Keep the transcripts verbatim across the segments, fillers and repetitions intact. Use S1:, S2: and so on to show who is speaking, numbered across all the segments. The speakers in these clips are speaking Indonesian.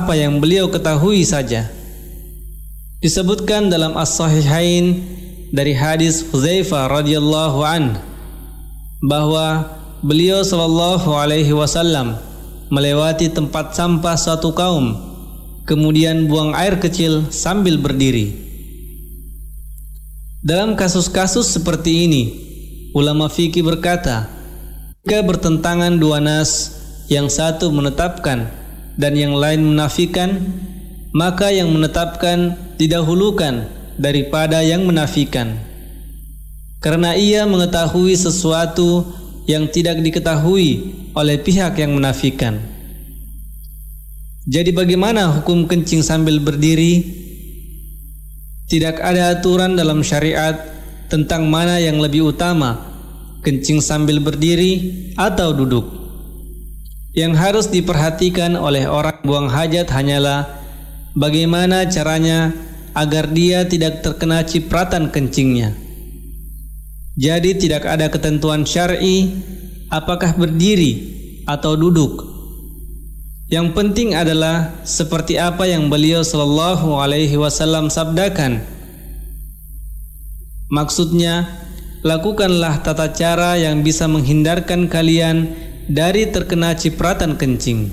S1: apa yang beliau ketahui saja. Disebutkan dalam As-Sahihain dari hadis Hudzaifah radhiyallahu an bahwa beliau sallallahu alaihi wasallam melewati tempat sampah suatu kaum, kemudian buang air kecil sambil berdiri. Dalam kasus-kasus seperti ini, ulama fikih berkata, jika bertentangan dua nas, yang satu menetapkan dan yang lain menafikan, maka yang menetapkan didahulukan daripada yang menafikan, karena ia mengetahui sesuatu yang tidak diketahui oleh pihak yang menafikan. Jadi bagaimana hukum kencing sambil berdiri? Tidak ada aturan dalam syariat tentang mana yang lebih utama, kencing sambil berdiri atau duduk. Yang harus diperhatikan oleh orang buang hajat hanyalah bagaimana caranya agar dia tidak terkena cipratan kencingnya. Jadi tidak ada ketentuan syar'i apakah berdiri atau duduk. Yang penting adalah seperti apa yang beliau sallallahu alaihi wasallam sabdakan. Maksudnya, lakukanlah tata cara yang bisa menghindarkan kalian dari terkena cipratan kencing.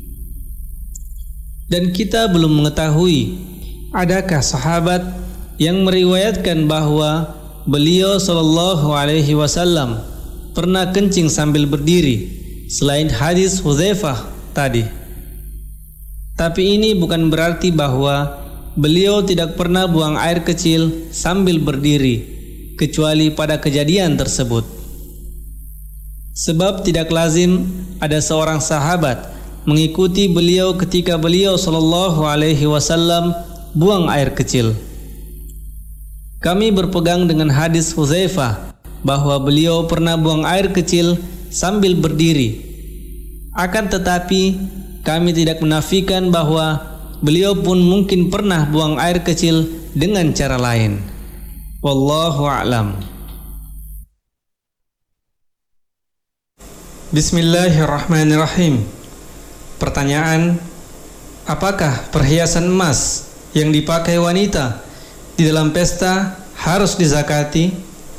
S1: Dan kita belum mengetahui adakah sahabat yang meriwayatkan bahwa beliau sallallahu alaihi wasallam pernah kencing sambil berdiri selain hadis Hudzaifah tadi. Tapi ini bukan berarti bahwa beliau tidak pernah buang air kecil sambil berdiri, kecuali pada kejadian tersebut. Sebab tidak lazim ada seorang sahabat mengikuti beliau ketika beliau sallallahu alaihi wasallam buang air kecil. Kami berpegang dengan hadis Hudzaifah bahwa beliau pernah buang air kecil sambil berdiri. Akan tetapi kami tidak menafikan bahwa beliau pun mungkin pernah buang air kecil dengan cara lain. Wallahu a'lam. Bismillahirrahmanirrahim. Pertanyaan: apakah perhiasan emas yang dipakai wanita di dalam pesta harus dizakati?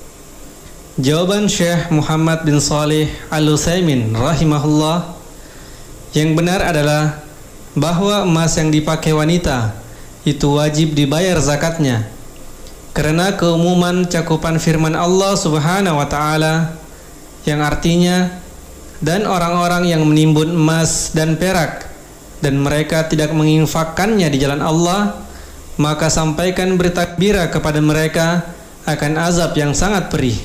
S1: Jawaban Syekh Muhammad bin Shalih Al-Utsaimin rahimahullah, yang benar adalah bahwa emas yang dipakai wanita itu wajib dibayar zakatnya, karena keumuman cakupan firman Allah Subhanahu wa taala yang artinya, dan orang-orang yang menimbun emas dan perak dan mereka tidak menginfakkannya di jalan Allah, maka sampaikan berita gembira kepada mereka akan azab yang sangat perih.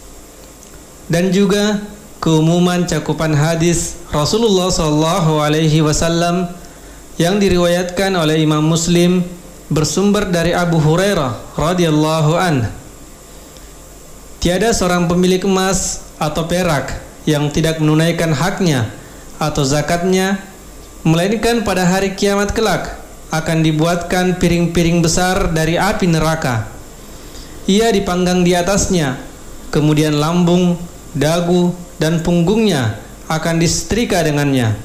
S1: Dan juga keumuman cakupan hadis Rasulullah sallallahu alaihi wasallam yang diriwayatkan oleh Imam Muslim bersumber dari Abu Hurairah radhiyallahu an. Tiada seorang pemilik emas atau perak yang tidak menunaikan haknya atau zakatnya, melainkan pada hari kiamat kelak akan dibuatkan piring-piring besar dari api neraka. Ia dipanggang di atasnya, kemudian lambung, dagu, dan punggungnya akan disetrika dengannya.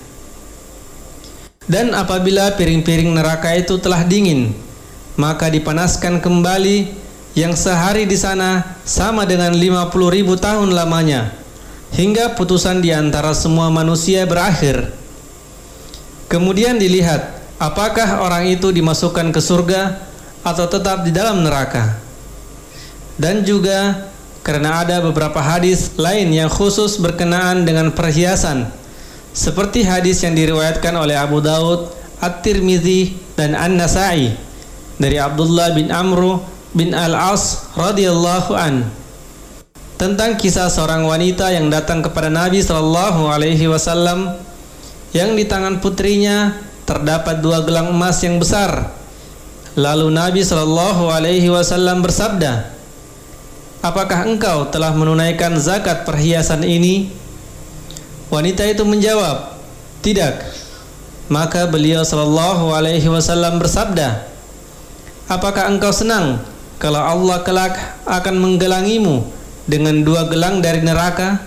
S1: Dan apabila piring-piring neraka itu telah dingin, maka dipanaskan kembali, yang sehari di sana sama dengan lima puluh ribu tahun lamanya, hingga putusan di antara semua manusia berakhir. Kemudian dilihat apakah orang itu dimasukkan ke surga atau tetap di dalam neraka. Dan juga karena ada beberapa hadis lain yang khusus berkenaan dengan perhiasan, seperti hadis yang diriwayatkan oleh Abu Daud, At-Tirmizi, dan An-Nasa'i dari Abdullah bin Amr bin Al-As radhiyallahu an, tentang kisah seorang wanita yang datang kepada Nabi sallallahu alaihi wasallam, yang di tangan putrinya terdapat dua gelang emas yang besar. Lalu Nabi sallallahu alaihi wasallam bersabda, "Apakah engkau telah menunaikan zakat perhiasan ini?" Wanita itu menjawab, "Tidak." Maka beliau sallallahu alaihi wasallam bersabda, "Apakah engkau senang kalau Allah kelak akan menggelangimu dengan dua gelang dari neraka?"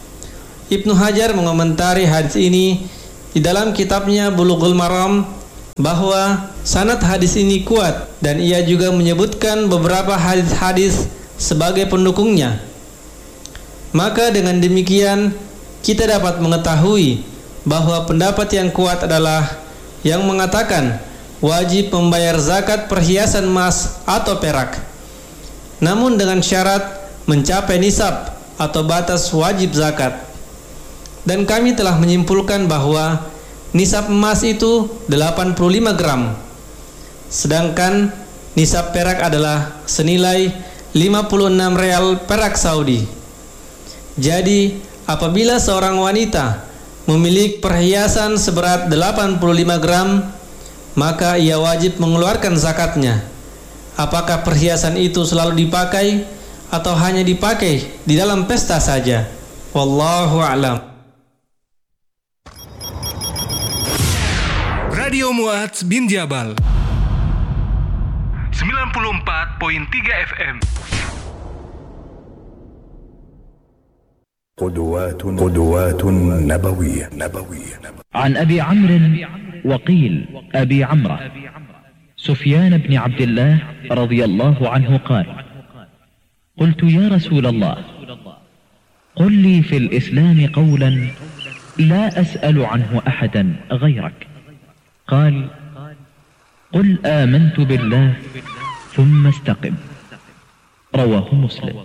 S1: Ibnu Hajar mengomentari hadis ini di dalam kitabnya Bulughul Maram bahwa sanad hadis ini kuat dan ia juga menyebutkan beberapa hadis-hadis sebagai pendukungnya. Maka dengan demikian kita dapat mengetahui bahwa pendapat yang kuat adalah yang mengatakan wajib membayar zakat perhiasan emas atau perak, namun dengan syarat mencapai nisab atau batas wajib zakat. Dan kami telah menyimpulkan bahwa nisab emas itu delapan puluh lima gram, sedangkan nisab perak adalah senilai lima puluh enam real perak Saudi. Jadi apabila seorang wanita memiliki perhiasan seberat delapan puluh lima gram, maka ia wajib mengeluarkan zakatnya. Apakah perhiasan itu selalu dipakai atau hanya dipakai di dalam pesta saja? Wallahu a'lam.
S2: Radio Muadz bin Jabal sembilan puluh empat koma tiga F M.
S3: قدوات قدوات نبوية نبوية
S4: عن أبي عمرو وقيل أبي عمرو سفيان بن عبد الله رضي الله عنه قال: قلت يا رسول الله قل لي في الإسلام قولا لا أسأل عنه أحدا غيرك. قال: قل آمنت بالله ثم استقم. رواه مسلم.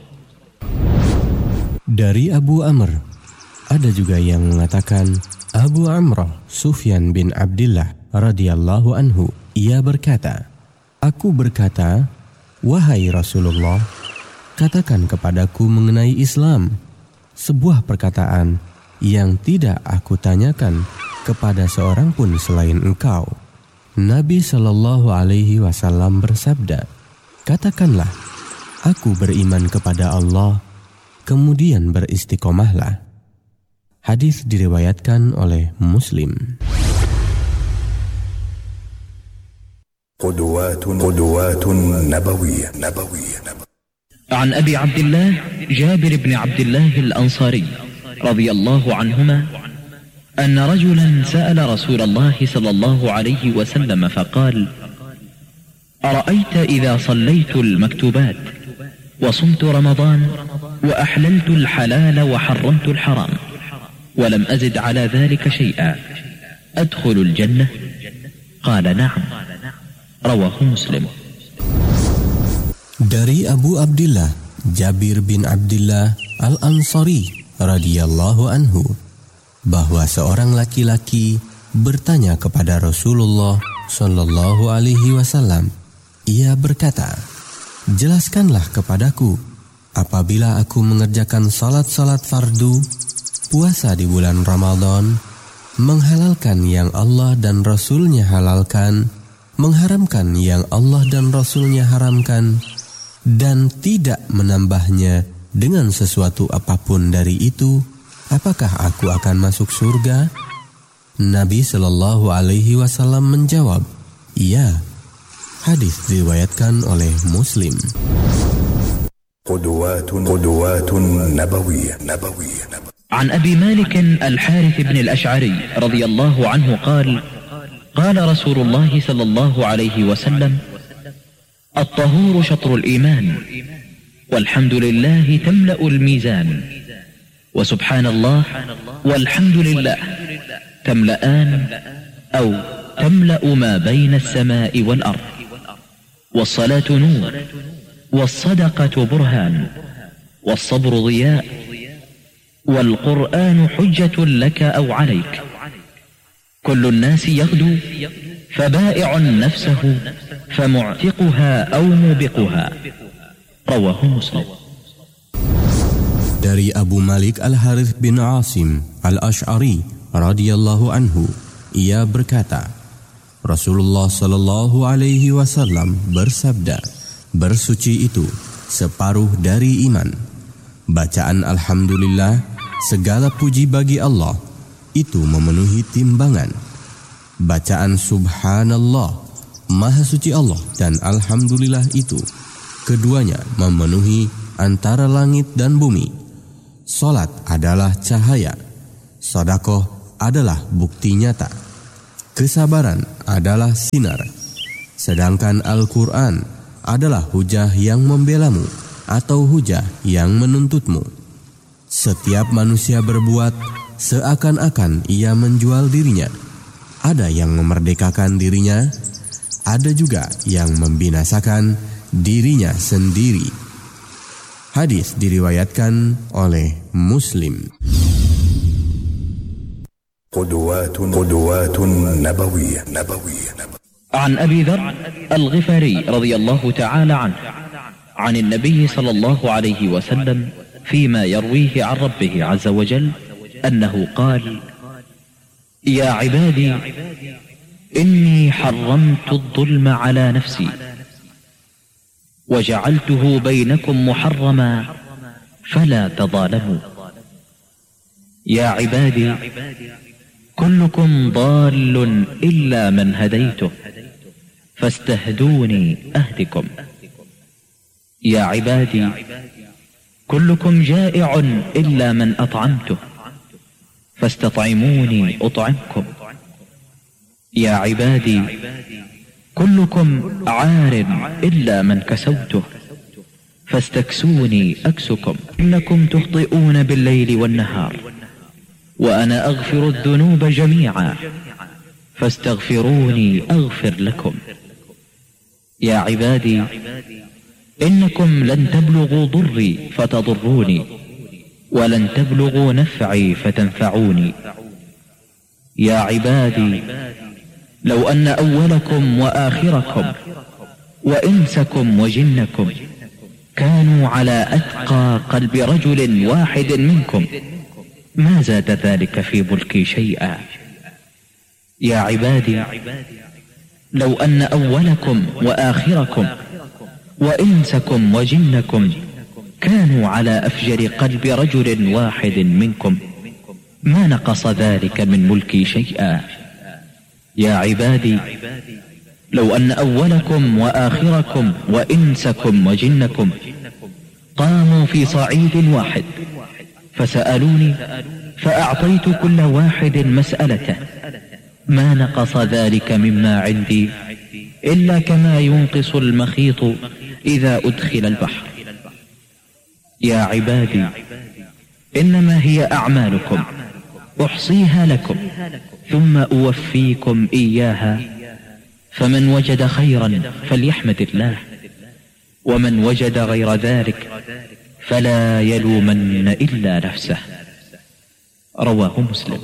S5: Dari Abu Amr, ada juga yang mengatakan Abu Amr Sufyan bin Abdillah radhiyallahu anhu, ia berkata, aku berkata, wahai Rasulullah, katakan kepadaku mengenai Islam, sebuah perkataan yang tidak aku tanyakan kepada seorang pun selain engkau. Nabi Shallallahu Alaihi Wasallam bersabda, katakanlah, aku beriman kepada Allah, kemudian beristiqomahlah. Hadis diriwayatkan oleh Muslim.
S3: قدوات قدوات نبوية نبوية
S4: عن أبي عبد الله جابر بن عبد الله الأنصاري رضي الله عنهما أن رجلا سأل رسول الله صلى الله عليه وسلم فقال: أرأيت إذا صليت المكتوبات وصمت رمضان وأحللت الحلال وحرمت الحرام ولم أزد على ذلك شيئا أدخل الجنة؟ قال: نعم. رواه مسلم.
S5: Dari Abu Abdillah Jabir bin Abdillah Al-Ansari radhiyallahu anhu, bahwa seorang laki-laki bertanya kepada Rasulullah sallallahu alaihi wasallam. Ia berkata, jelaskanlah kepadaku, apabila aku mengerjakan salat-salat fardu, puasa di bulan Ramadan, menghalalkan yang Allah dan Rasulnya halalkan, mengharamkan yang Allah dan Rasulnya haramkan, dan tidak menambahnya dengan sesuatu apapun dari itu, apakah aku akan masuk surga? Nabi Shallallahu Alaihi Wasallam menjawab, iya. Hadis diriwayatkan oleh Muslim.
S3: قدوات قدوات نبوية نبوية
S4: عن أبي مالك الحارث بن الأشعري رضي الله عنه قال: قال رسول الله صلى الله عليه وسلم: الطهور شطر الإيمان، والحمد لله تملأ الميزان، وسبحان الله والحمد لله تملأان أو تملأ ما بين السماء والأرض، والصلاة نور، والصدقة برهان، والصبر ضياء، والقرآن حجة لك أو عليك، كل الناس يغدو فبائع نفسه فمعتقها أو موبقها. رواه مسلم.
S5: Dari Abu Malik Al-Harith bin Asim Al-Ash'ari radhiyallahu anhu, ia berkata, Rasulullah sallallahu alaihi wasallam bersabda, bersuci itu separuh dari iman. Bacaan alhamdulillah, segala puji bagi Allah, itu memenuhi timbangan. Bacaan subhanallah, maha suci Allah, dan alhamdulillah itu, keduanya memenuhi antara langit dan bumi. Salat adalah cahaya, sedekah adalah bukti nyata. kesabaran adalah sinar, sedangkan Al-Quran adalah hujah yang membelamu atau hujah yang menuntutmu. Setiap manusia berbuat seakan-akan ia menjual dirinya. Ada yang memerdekakan dirinya, ada juga yang membinasakan dirinya sendiri. Hadis diriwayatkan oleh Muslim.
S3: قدوات قدوات نبوية نبوية
S4: عن أبي ذر الغفاري رضي الله تعالى عنه عن النبي صلى الله عليه وسلم فيما يرويه عن ربه عز وجل أنه قال: يا عبادي إني حرمت الظلم على نفسي وجعلته بينكم محرما فلا تظالموا. يا عبادي كلكم ضال إلا من هديته فاستهدوني أهدكم. يا عبادي كلكم جائع إلا من أطعمته فاستطعموني أطعمكم. يا عبادي كلكم عار إلا من كسوته فاستكسوني أكسكم. إنكم تخطئون بالليل والنهار وأنا أغفر الذنوب جميعا فاستغفروني أغفر لكم. يا عبادي إنكم لن تبلغوا ضري فتضروني ولن تبلغوا نفعي فتنفعوني. يا عبادي لو أن أولكم وآخركم وإنسكم وجنكم كانوا على أتقى قلب رجل واحد منكم ما زاد ذلك في ملكي شيئا. يا عبادي لو أن أولكم وآخركم وإنسكم وجنكم كانوا على أفجر قلب رجل واحد منكم ما نقص ذلك من ملكي شيئا. يا عبادي لو أن أولكم وآخركم وإنسكم وجنكم قاموا في صعيد واحد فسألوني فأعطيت كل واحد مسألته ما نقص ذلك مما عندي إلا كما ينقص المخيط إذا أدخل البحر. يا عبادي إنما هي أعمالكم أحصيها لكم ثم أوفيكم إياها فمن وجد خيرا فليحمد الله ومن وجد غير ذلك فلا يلومن إلا نفسه. رواه مسلم.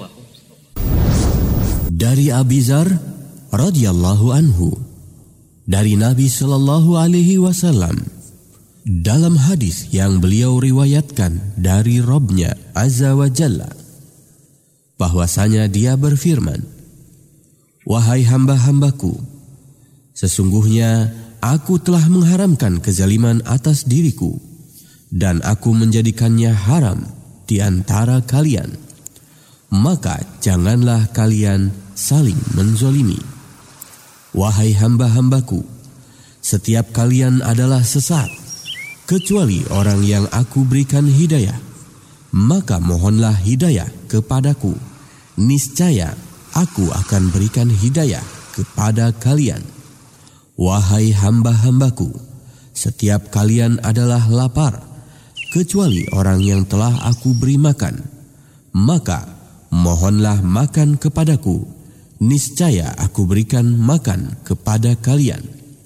S5: Dari Abi Dzar radhiyallahu anhu, dari Nabi sallallahu alaihi wasallam, dalam hadis yang beliau riwayatkan dari Rabb-Nya Azza wa Jalla, bahwasanya dia berfirman, "Wahai hamba-hambaku, sesungguhnya aku telah mengharamkan kezaliman atas diriku dan aku menjadikannya haram di antara kalian. Maka janganlah kalian saling menzolimi. Wahai hamba-hambaku, setiap kalian adalah sesat, kecuali orang yang aku berikan hidayah. Maka mohonlah hidayah kepadaku, niscaya aku akan berikan hidayah kepada kalian. Wahai hamba-hambaku, setiap kalian adalah lapar, kecuali orang yang telah aku beri makan. Maka mohonlah makan kepadaku, niscaya aku berikan makan kepada kalian.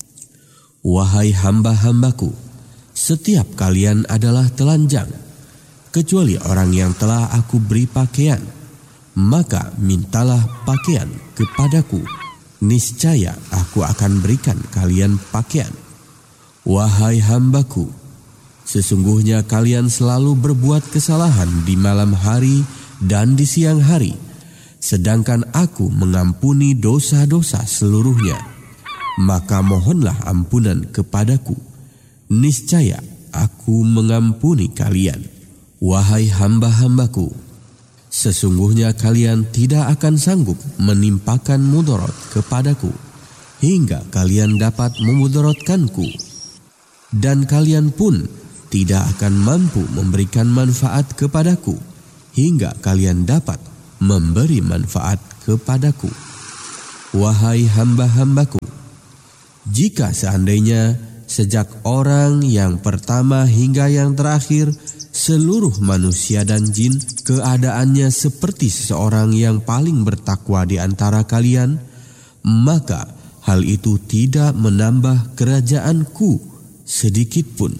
S5: Wahai hamba-hambaku, setiap kalian adalah telanjang, kecuali orang yang telah aku beri pakaian. Maka mintalah pakaian kepadaku, niscaya aku akan berikan kalian pakaian. Wahai hambaku, sesungguhnya kalian selalu berbuat kesalahan di malam hari dan di siang hari, sedangkan aku mengampuni dosa-dosa seluruhnya. Maka mohonlah ampunan kepadaku, niscaya aku mengampuni kalian. Wahai hamba-hambaku, sesungguhnya kalian tidak akan sanggup menimpakan mudarat kepadaku hingga kalian dapat memudaratkanku, dan kalian pun tidak akan mampu memberikan manfaat kepadaku hingga kalian dapat memberi manfaat kepadaku. Wahai hamba-hambaku, jika seandainya sejak orang yang pertama hingga yang terakhir seluruh manusia dan jin keadaannya seperti seseorang yang paling bertakwa di antara kalian, maka hal itu tidak menambah kerajaanku sedikit pun.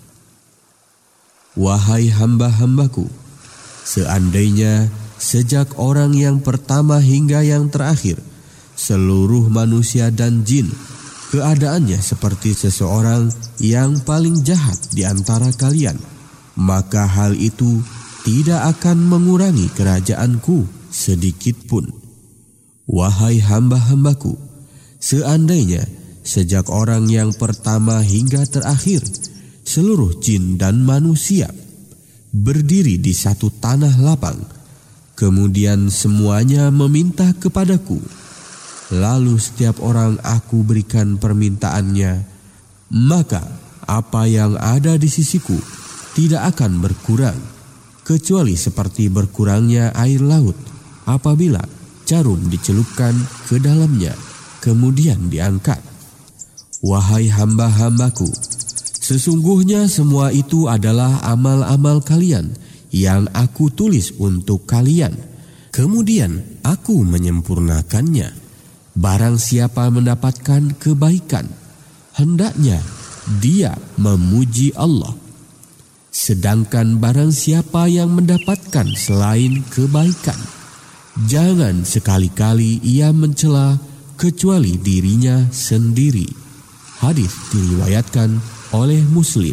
S5: Wahai hamba-hambaku, seandainya sejak orang yang pertama hingga yang terakhir seluruh manusia dan jin keadaannya seperti seseorang yang paling jahat di antara kalian, maka hal itu tidak akan mengurangi kerajaanku sedikit pun. Wahai hamba-hambaku, seandainya sejak orang yang pertama hingga terakhir seluruh jin dan manusia berdiri di satu tanah lapang, kemudian semuanya meminta kepadaku, lalu setiap orang aku berikan permintaannya, maka apa yang ada di sisiku tidak akan berkurang, kecuali seperti berkurangnya air laut apabila jarum dicelupkan ke dalamnya, kemudian diangkat. Wahai hamba-hambaku, sesungguhnya semua itu adalah amal-amal kalian yang aku tulis untuk kalian, kemudian aku menyempurnakannya. Barang siapa mendapatkan kebaikan, hendaknya dia memuji Allah. Sedangkan barang siapa yang mendapatkan selain kebaikan, jangan sekali-kali ia mencela kecuali dirinya sendiri. Hadis diriwayatkan oleh Muslim.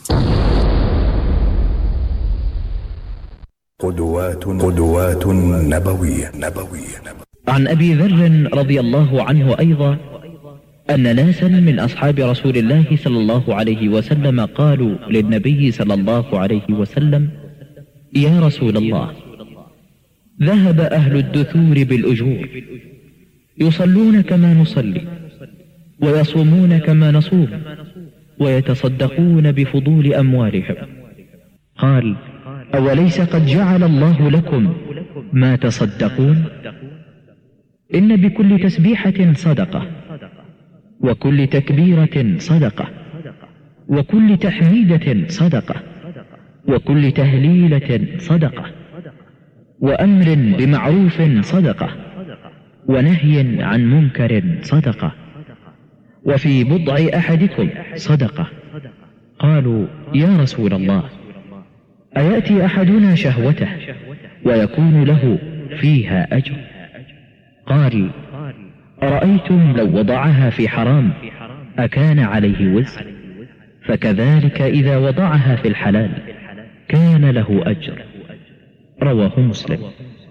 S3: Qudwatun Qudwatun Nabawiyah Nabawiyah
S4: عن أبي ذر رضي الله عنه أيضا أن ناسا من أصحاب رسول الله صلى الله عليه وسلم قالوا للنبي صلى الله عليه وسلم: يا رسول الله، ذهب أهل الدثور بالأجور، يصلون كما نصلي ويصومون كما نصوم ويتصدقون بفضول أموالهم. قال: أوليس قد جعل الله لكم ما تصدقون؟ إن بكل تسبيحة صدقة، وكل تكبيرة صدقة، وكل تحميدة صدقة، وكل تهليلة صدقة، وأمر بمعروف صدقة، ونهي عن منكر صدقة، وفي بضع أحدكم صدقة. قالوا: يا رسول الله، أيأتي أحدنا شهوته ويكون له فيها أجر؟ قال: أرأيتم لو وضعها في حرام أكان عليه وزر؟ فكذلك إذا وضعها في الحلال كان له أجر. رواه مسلم.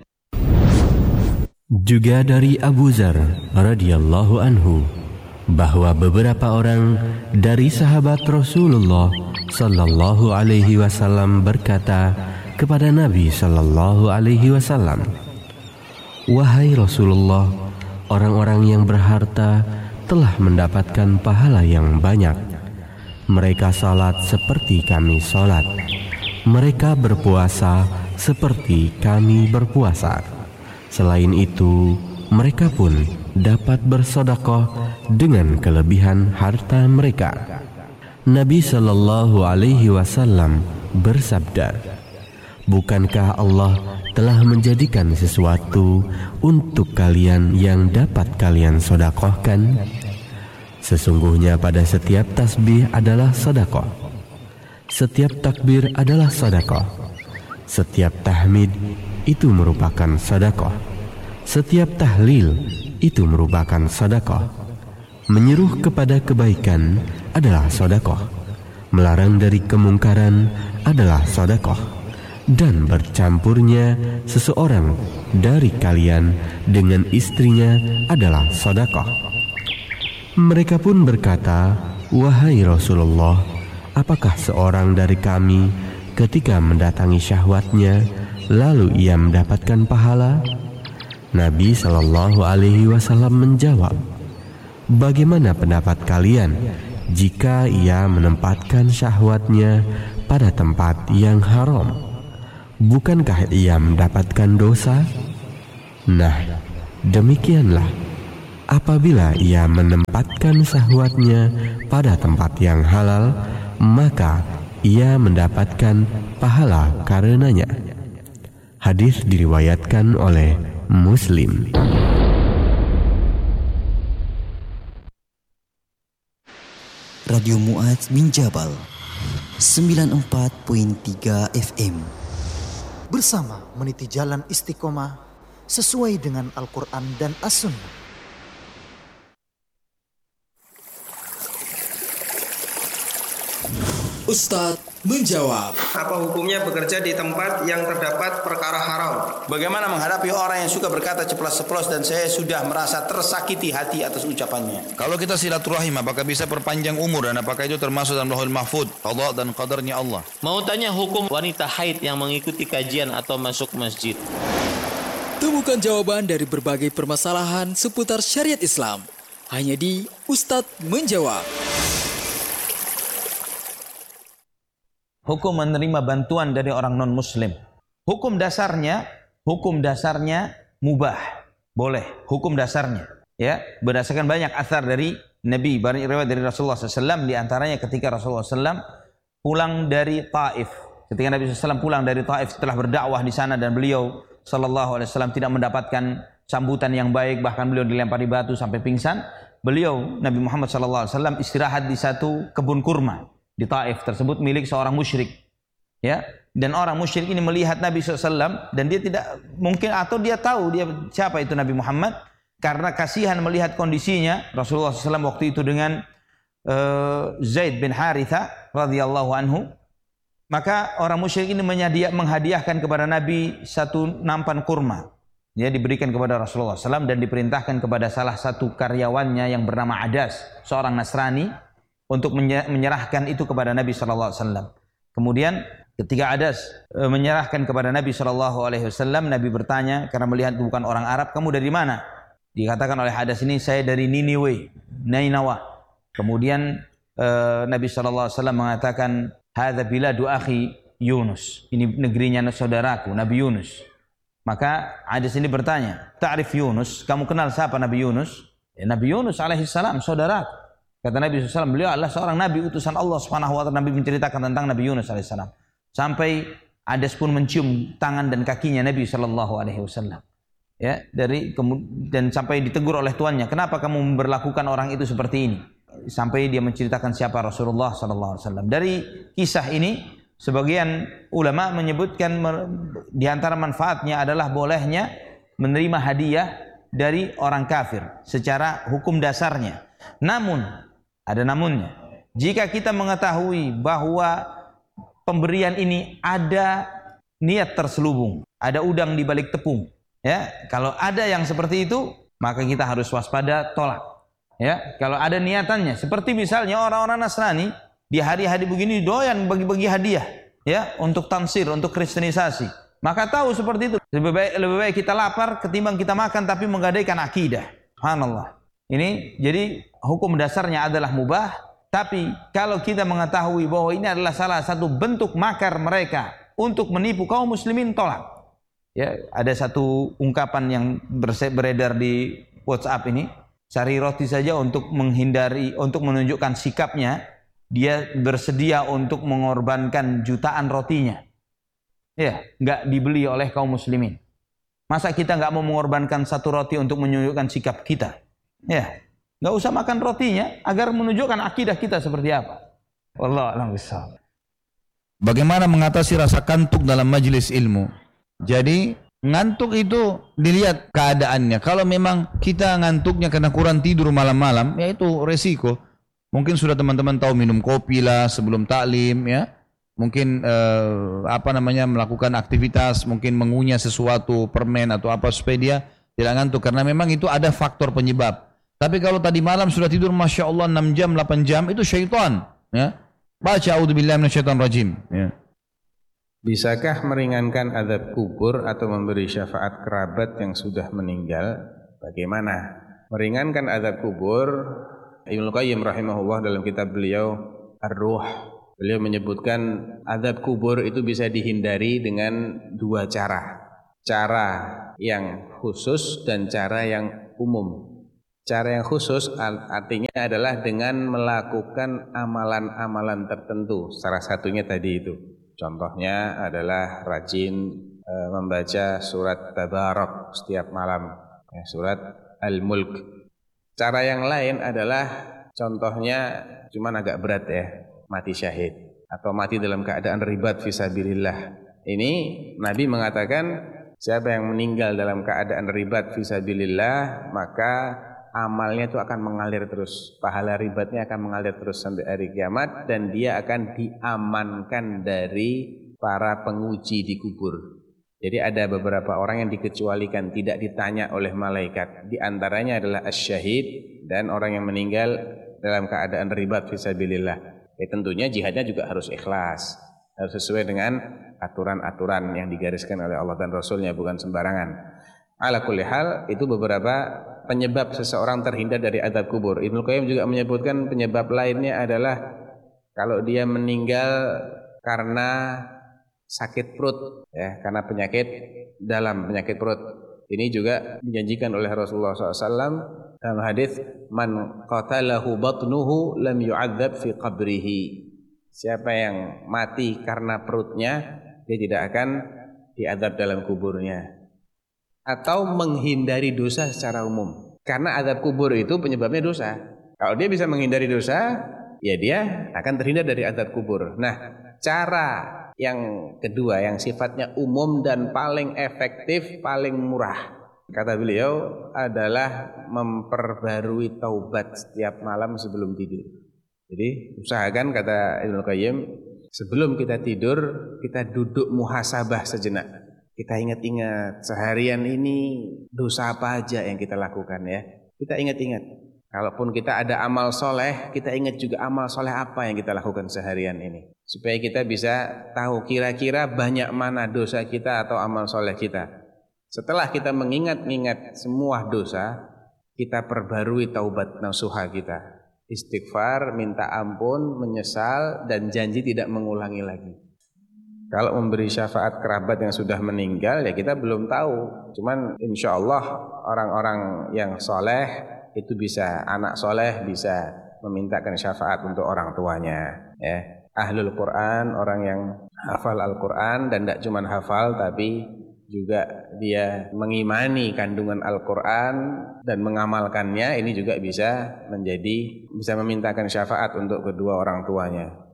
S5: Juga dari Abu Dzar radhiyallahu anhu bahwa beberapa orang dari sahabat Rasulullah sallallahu alaihi wasallam berkata kepada Nabi sallallahu alaihi wasallam, "Wahai Rasulullah, orang-orang yang berharta telah mendapatkan pahala yang banyak. Mereka salat seperti kami salat. Mereka berpuasa seperti kami berpuasa. Selain itu, mereka pun dapat bersedekah dengan kelebihan harta mereka." Nabi sallallahu alaihi wasallam bersabda, "Bukankah Allah telah menjadikan sesuatu untuk kalian yang dapat kalian sedekahkan? Sesungguhnya pada setiap tasbih adalah sedekah, setiap takbir adalah sedekah, setiap tahmid itu merupakan sedekah, setiap tahlil itu merupakan sedekah. Menyeru kepada kebaikan adalah sedekah, melarang dari kemungkaran adalah sedekah, dan bercampurnya seseorang dari kalian dengan istrinya adalah sedekah." Mereka pun berkata, "Wahai Rasulullah, apakah seorang dari kami ketika mendatangi syahwatnya lalu ia mendapatkan pahala?" Nabi Shallallahu Alaihi Wasallam menjawab, "Bagaimana pendapat kalian jika ia menempatkan syahwatnya pada tempat yang haram? Bukankah ia mendapatkan dosa?" Nah, demikianlah apabila ia menempatkan syahwatnya pada tempat yang halal, maka ia mendapatkan pahala karenanya. Hadis diriwayatkan oleh Muslim.
S6: Radio Mu'adz bin Jabal sembilan puluh empat koma tiga F M.
S7: Bersama meniti jalan istiqomah sesuai dengan Al-Quran dan As-Sunnah.
S8: Ustadz menjawab.
S1: Apa hukumnya bekerja di tempat yang terdapat perkara haram?
S9: Bagaimana menghadapi orang yang suka berkata ceplas-ceplos dan saya sudah merasa tersakiti hati atas ucapannya?
S10: Kalau kita silaturahim, apakah bisa perpanjang umur dan apakah itu termasuk dalam Lauhul Mahfuz, qada dan qadarnya Allah?
S11: Mau tanya hukum wanita haid yang mengikuti kajian atau masuk masjid?
S8: Temukan jawaban dari berbagai permasalahan seputar syariat Islam hanya di Ustadz Menjawab.
S9: Hukum menerima bantuan dari orang non-muslim. Hukum dasarnya, hukum dasarnya mubah. Boleh, hukum dasarnya. Ya, berdasarkan banyak athar dari Nabi, banyak riwayat dari Rasulullah shallallahu alaihi wasallam, di antaranya ketika Rasulullah shallallahu alaihi wasallam pulang dari Taif. Ketika Nabi shallallahu alaihi wasallam pulang dari Taif setelah berdakwah di sana dan beliau shallallahu alaihi wasallam tidak mendapatkan sambutan yang baik, bahkan beliau dilempari batu sampai pingsan. Beliau, Nabi Muhammad shallallahu alaihi wasallam istirahat di satu kebun kurma di Taif tersebut milik seorang musyrik, ya. Dan orang musyrik ini melihat Nabi shallallahu alaihi wasallam dan dia tidak mungkin, atau dia tahu dia siapa itu Nabi Muhammad, karena kasihan melihat kondisinya Rasulullah shallallahu alaihi wasallam waktu itu dengan uh, Zaid bin Haritha radhiyallahu anhu. Maka orang musyrik ini menghadiahkan kepada Nabi satu nampan kurma, ya, diberikan kepada Rasulullah shallallahu alaihi wasallam dan diperintahkan kepada salah satu karyawannya yang bernama Adas, seorang Nasrani, untuk menyerahkan itu kepada Nabi shallallahu alaihi wasallam. Kemudian ketika Adas e, menyerahkan kepada Nabi shallallahu alaihi wasallam, Nabi bertanya karena melihat bukan orang Arab, kamu dari mana? Dikatakan oleh Adas ini, saya dari Niniwe, Nainawa. Kemudian e, Nabi shallallahu alaihi wasallam mengatakan, hadza biladu akhi Yunus. Ini negerinya saudaraku Nabi Yunus. Maka Adas ini bertanya, ta'rif Yunus? Kamu kenal siapa Nabi Yunus? Ya, Nabi Yunus alaihi salam, saudaraku. Kata Nabi shallallahu alaihi wasallam, beliau adalah seorang Nabi utusan Allah subhanahu wa taala. Nabi menceritakan tentang Nabi Yunus alaihi salam. Sampai Adas pun mencium tangan dan kakinya Nabi shallallahu alaihi wasallam. Ya, dari dan sampai ditegur oleh tuannya, kenapa kamu memperlakukan orang itu seperti ini? Sampai dia menceritakan siapa Rasulullah shallallahu alaihi wasallam. Dari kisah ini, sebagian ulama menyebutkan di antara manfaatnya adalah bolehnya menerima hadiah dari orang kafir secara hukum dasarnya. Namun ada namunnya. Jika kita mengetahui bahwa pemberian ini ada niat terselubung, ada udang di balik tepung, ya, kalau ada yang seperti itu, maka kita harus waspada, tolak. Ya, kalau ada niatannya, seperti misalnya orang-orang Nasrani di hari-hari begini doyan bagi-bagi hadiah, ya, untuk tansir, untuk kristenisasi. Maka tahu seperti itu. Lebih baik, lebih baik kita lapar ketimbang kita makan tapi menggadaikan akidah. Subhanallah. Ini jadi hukum dasarnya adalah mubah, tapi kalau kita mengetahui bahwa ini adalah salah satu bentuk makar mereka untuk menipu kaum muslimin, tolak. Ya, ada satu ungkapan yang beredar di WhatsApp ini, cari roti saja untuk menghindari, untuk menunjukkan sikapnya, dia bersedia untuk mengorbankan jutaan rotinya. Ya, nggak dibeli oleh kaum muslimin. Masa kita nggak mau mengorbankan satu roti untuk menunjukkan sikap kita? Ya, nggak usah makan rotinya agar menunjukkan akidah kita seperti apa. Wallahu a'lam bishawab.
S10: Bagaimana mengatasi rasa kantuk dalam majelis ilmu? Jadi ngantuk itu dilihat keadaannya. Kalau memang kita ngantuknya karena kurang tidur malam-malam, ya itu resiko. Mungkin sudah teman-teman tahu minum kopi lah sebelum taklim, ya. Mungkin eh, apa namanya melakukan aktivitas, mungkin mengunyah sesuatu permen atau apa supaya dia tidak ngantuk, karena memang itu ada faktor penyebab. Tapi kalau tadi malam sudah tidur Masya Allah enam jam, delapan jam, itu syaitan, ya. Baca a'udzubillahi minasyaitonir rajim, ya.
S12: Bisakah meringankan azab kubur atau memberi syafaat kerabat yang sudah meninggal? Bagaimana meringankan azab kubur? Ibnu Qayyim rahimahullah dalam kitab beliau Ar-Ruh, beliau menyebutkan azab kubur itu bisa dihindari dengan dua cara. Cara yang khusus dan cara yang umum. Cara yang khusus artinya adalah dengan melakukan amalan-amalan tertentu. Salah satunya tadi itu. Contohnya adalah rajin e, membaca surat Tabarak setiap malam, ya, surat Al-Mulk. Cara yang lain adalah contohnya cuman agak berat ya, mati syahid atau mati dalam keadaan ribat fisabilillah. Ini Nabi mengatakan siapa yang meninggal dalam keadaan ribat fisabilillah maka amalnya itu akan mengalir terus, pahala ribatnya akan mengalir terus sampai hari kiamat, dan dia akan diamankan dari para penguji di kubur. Jadi ada beberapa orang yang dikecualikan, tidak ditanya oleh malaikat. Di antaranya adalah asyahid dan orang yang meninggal dalam keadaan ribat fisabilillah. Ya, tentunya jihadnya juga harus ikhlas, harus sesuai dengan aturan-aturan yang digariskan oleh Allah dan Rasulnya, bukan sembarangan. Ala kulli hal, itu beberapa penyebab seseorang terhindar dari azab kubur. Ibnu Qayyim juga menyebutkan penyebab lainnya adalah kalau dia meninggal karena sakit perut, ya, karena penyakit dalam, penyakit perut. Ini juga dijanjikan oleh Rasulullah shallallahu alaihi wasallam dalam hadis, man qatalahu batnuhu lam yu'adzab fi qabrihi. Siapa yang mati karena perutnya, dia tidak akan diazab dalam kuburnya. Atau menghindari dosa secara umum. Karena azab kubur itu penyebabnya dosa. Kalau dia bisa menghindari dosa, ya dia akan terhindar dari azab kubur. Nah, cara yang kedua yang sifatnya umum dan paling efektif, paling murah, kata beliau, adalah memperbarui taubat setiap malam sebelum tidur. Jadi usahakan, kata Ibnu Qayyim, sebelum kita tidur kita duduk muhasabah sejenak. Kita ingat-ingat seharian ini dosa apa aja yang kita lakukan, ya. Kita ingat-ingat. Kalaupun kita ada amal soleh, kita ingat juga amal soleh apa yang kita lakukan seharian ini. Supaya kita bisa tahu kira-kira banyak mana dosa kita atau amal soleh kita. Setelah kita mengingat-ingat semua dosa, kita perbarui taubat nasuha kita. Istighfar, minta ampun, menyesal, dan janji tidak mengulangi lagi. Kalau memberi syafaat kerabat yang sudah meninggal, ya kita belum tahu. Cuman insya Allah orang-orang yang soleh itu bisa, anak soleh bisa memintakan syafaat untuk orang tuanya. Ya. Ahlul Quran, orang yang hafal Al-Quran, dan tidak cuma hafal tapi juga dia mengimani kandungan Al-Quran dan mengamalkannya, ini juga bisa menjadi, bisa memintakan syafaat untuk kedua orang tuanya.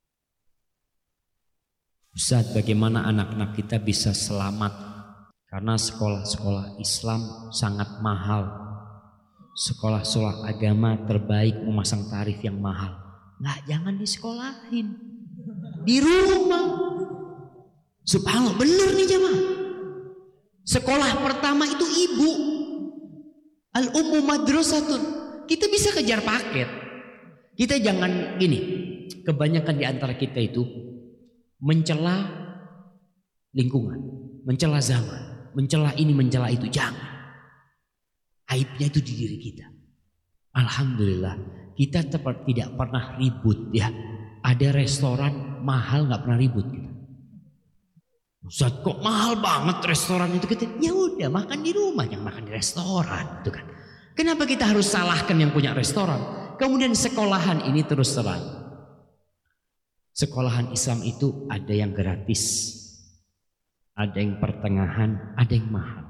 S13: Ustaz, bagaimana anak-anak kita bisa selamat? Karena sekolah-sekolah Islam sangat mahal. Sekolah-sekolah agama terbaik memasang tarif yang mahal. Nah, jangan disekolahin, di rumah. Subhanallah, benar nih jemaah. Sekolah pertama itu ibu. Al-ummu madrasatun. Kita bisa kejar paket. Kita jangan gini. Kebanyakan di antara kita itu mencela lingkungan, mencela zaman, mencela ini, mencela itu. Jangan. Aibnya itu di diri kita. Alhamdulillah, kita tetap tidak pernah ribut, ya. Ada restoran mahal nggak pernah ribut kita. Ustaz, kok mahal banget restoran itu? Kita, ya udah makan di rumah, jangan makan di restoran, gitu kan. Kenapa kita harus salahkan yang punya restoran? Kemudian sekolahan ini terus terang. Sekolahan Islam itu ada yang gratis, ada yang pertengahan, ada yang mahal.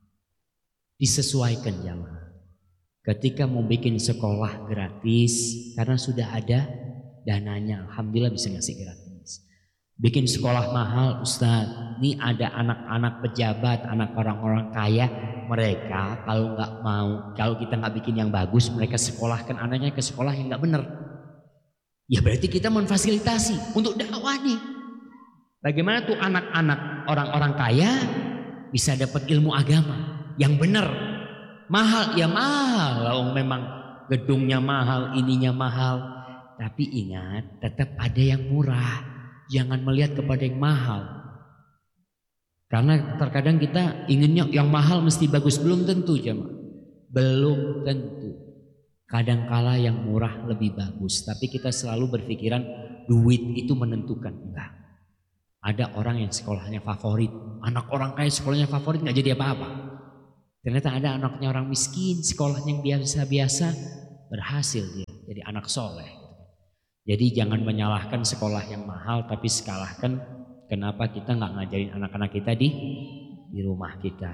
S13: Disesuaikan jamaah. Ketika mau bikin sekolah gratis, karena sudah ada dananya, alhamdulillah bisa ngasih gratis. Bikin sekolah mahal, Ustaz, ini ada anak-anak pejabat, anak orang-orang kaya, mereka kalau nggak mau, kalau kita nggak bikin yang bagus, mereka sekolahkan anaknya ke sekolah yang nggak benar. Ya berarti kita memfasilitasi untuk dakwah nih. Bagaimana tuh anak-anak orang-orang kaya bisa dapat ilmu agama yang benar? Mahal ya mahal, kalau memang gedungnya mahal, ininya mahal. Tapi ingat, tetap ada yang murah. Jangan melihat kepada yang mahal. Karena terkadang kita inginnya yang mahal mesti bagus, belum tentu jemaah. Belum tentu. Kadangkala yang murah lebih bagus, tapi kita selalu berpikiran duit itu menentukan. Enggak. Ada orang yang sekolahnya favorit, anak orang kaya sekolahnya favorit nggak jadi apa-apa. Ternyata ada anaknya orang miskin, sekolahnya yang biasa-biasa, berhasil dia jadi anak soleh. Jadi jangan menyalahkan sekolah yang mahal, tapi sekalahkan kenapa kita nggak ngajarin anak-anak kita di di rumah kita.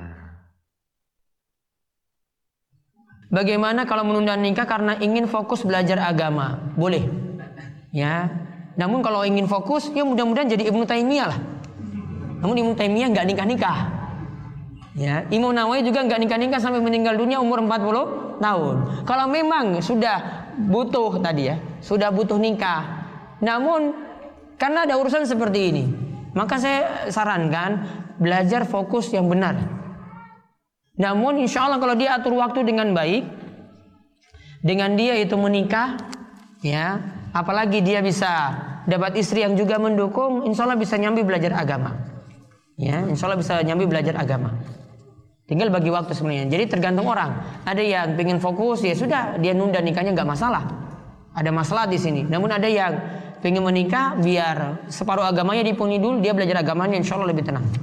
S14: Bagaimana kalau menunda nikah karena ingin fokus belajar agama? Boleh, ya. Namun kalau ingin fokus, ya mudah-mudahan jadi Ibnu Taimiyah lah. Namun Ibnu Taimiyah nggak nikah-nikah. Ya, Imam Nawawi juga nggak nikah-nikah sampai meninggal dunia umur empat puluh tahun. Kalau memang sudah butuh tadi ya, sudah butuh nikah, namun karena ada urusan seperti ini, maka saya sarankan belajar fokus yang benar. Namun insya Allah kalau dia atur waktu dengan baik, dengan dia itu menikah, ya, apalagi dia bisa dapat istri yang juga mendukung, insya Allah bisa nyambi belajar agama. Ya, insya Allah bisa nyambi belajar agama. Tinggal bagi waktu sebenarnya. Jadi tergantung orang. Ada yang pengen fokus, ya sudah dia nunda nikahnya nggak masalah. Ada masalah di sini. Namun ada yang pengen menikah biar separuh agamanya dipenuhi dulu, dia belajar agamanya, insya Allah lebih tenang.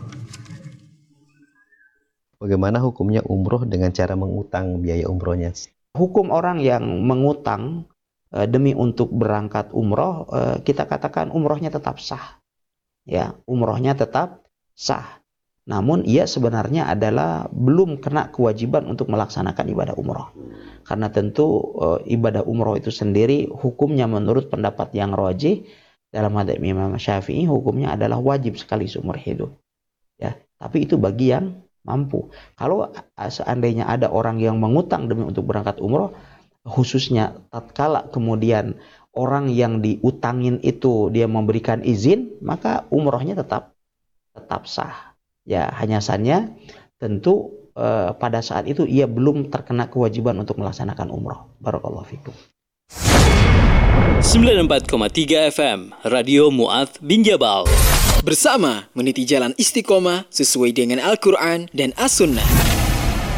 S15: Bagaimana hukumnya umroh dengan cara mengutang biaya umrohnya?
S16: Hukum orang yang mengutang e, demi untuk berangkat umroh, e, kita katakan umrohnya tetap sah. Ya, umrohnya tetap sah. Namun ia sebenarnya adalah belum kena kewajiban untuk melaksanakan ibadah umroh. Karena tentu e, ibadah umroh itu sendiri hukumnya menurut pendapat yang rajih dalam madzhab Imam Syafi'i, hukumnya adalah wajib sekali seumur hidup. Ya, tapi itu bagi yang mampu. Kalau seandainya ada orang yang mengutang demi untuk berangkat umroh, khususnya tatkala kemudian orang yang diutangin itu dia memberikan izin, maka umrohnya tetap tetap sah. Ya, hanya saja tentu eh, pada saat itu ia belum terkena kewajiban untuk melaksanakan umroh. Barakallahu fikum.
S8: sembilan puluh empat koma tiga F M Radio Mu'adz bin Jabal. Bersama meniti jalan istiqomah sesuai dengan Al-Quran dan As-Sunnah.